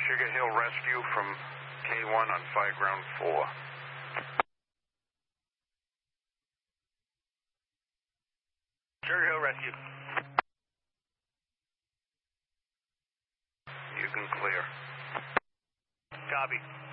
Sugar Hill Rescue from K1 on fire ground 4. Sugar Hill Rescue. You can clear. Copy.